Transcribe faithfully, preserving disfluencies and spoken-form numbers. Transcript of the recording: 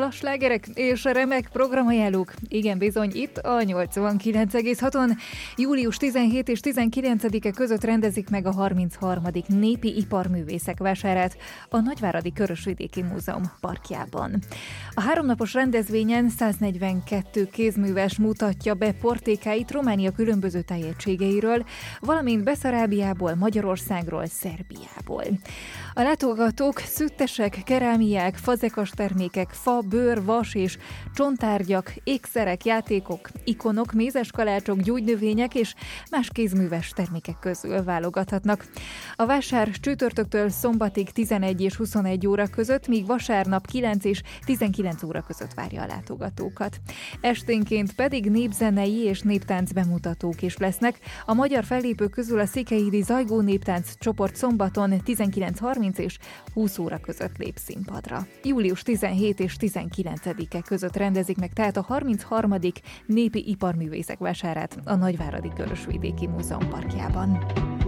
klasslágerek és remek programajánlók. Igen, bizony, itt a nyolcvankilenc egész haton. Július tizenhetedike és tizenkilencedike között rendezik meg a harmincharmadik Népi Iparművészek Vásárát a Nagyváradi Körösvidéki Múzeum parkjában. A háromnapos rendezvényen száznegyvenkettő kézműves mutatja be portékáit Románia különböző tájegységeiről, valamint Beszarábiából, Magyarországról, Szerbiából. A látogatók szüttesek, kerámiák, fazekas termékek, fa, bőr, vas és csonttárgyak, ékszerek, játékok, ikonok, mézes kalácsok, gyógynövények és más kézműves termékek közül válogathatnak. A vásár csütörtöktől szombatig tizenegy és huszonegy óra között, míg vasárnap kilenc és tizenkilenc óra között várja a látogatókat. Esténként pedig népzenei és néptánc bemutatók is lesznek. A magyar fellépők közül a székelyhídi Zajgó Néptánc csoport szombaton tizenkilenc harminc és húsz óra között lép színpadra. Július tizenhetedike és tizenkilencedike között rendezik meg tehát a harmincharmadik Népi Iparművészek Vásárát a Nagyváradi Körösvidéki Múzeum parkjában.